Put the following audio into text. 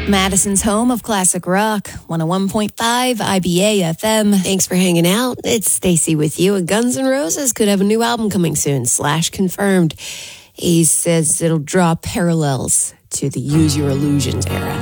Madison's home of classic rock, 101.5 IBA FM. Thanks for hanging out. It's Stacy with you. And Guns N' Roses could have a new album coming soon. Slash confirmed. He says it'll draw parallels to the Use Your Illusions era.